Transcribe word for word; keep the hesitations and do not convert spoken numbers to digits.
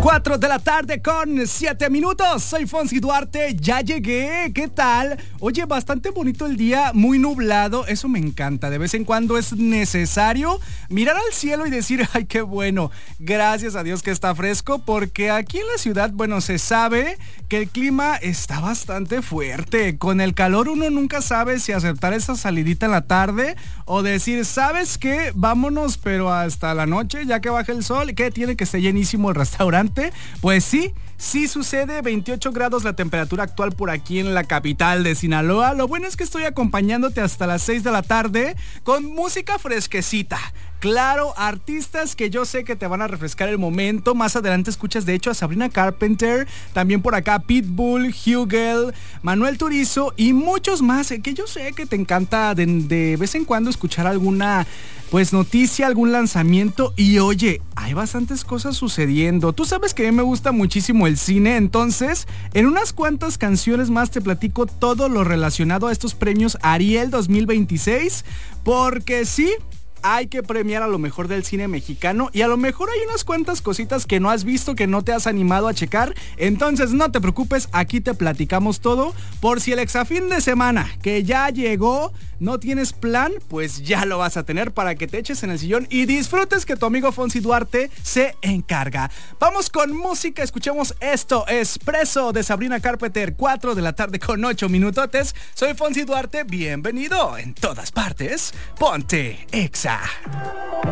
cuatro de la tarde con siete minutos. Soy Fonsi Duarte, ya llegué. ¿Qué tal? Oye, bastante bonito el día, muy nublado. Eso me encanta. De vez en cuando es necesario mirar al cielo y decir, ay, qué bueno. Gracias a Dios que está fresco, porque aquí en la ciudad, bueno, se sabe que el clima está bastante fuerte. Con el calor uno nunca sabe si aceptar esa salidita en la tarde o decir, ¿sabes qué? Vámonos, pero hasta la noche, ya que baje el sol. ¿Qué tiene que estar llenísimo el restaurante? Pues sí, sí sucede. Veintiocho grados la temperatura actual por aquí en la capital de Sinaloa. Lo bueno es que estoy acompañándote hasta las seis de la tarde con música fresquecita. Claro, artistas que yo sé que te van a refrescar el momento. Más adelante escuchas de hecho a Sabrina Carpenter, también por acá Pitbull, Hugel, Manuel Turizo y muchos más, que yo sé que te encanta de, de vez en cuando escuchar alguna pues noticia, algún lanzamiento. Y oye, hay bastantes cosas sucediendo. Tú sabes que a mí me gusta muchísimo el cine, entonces en unas cuantas canciones más te platico todo lo relacionado a estos premios Ariel dos mil veintiséis, porque sí, hay que premiar a lo mejor del cine mexicano y a lo mejor hay unas cuantas cositas que no has visto, que no te has animado a checar. Entonces no te preocupes, aquí te platicamos todo. Por si el exafín de semana que ya llegó no tienes plan, pues ya lo vas a tener para que te eches en el sillón y disfrutes, que tu amigo Fonsi Duarte se encarga. Vamos con música, escuchemos esto, Espresso de Sabrina Carpenter, cuatro de la tarde con ocho minutotes. Soy Fonsi Duarte, bienvenido en todas partes. Ponte Exa.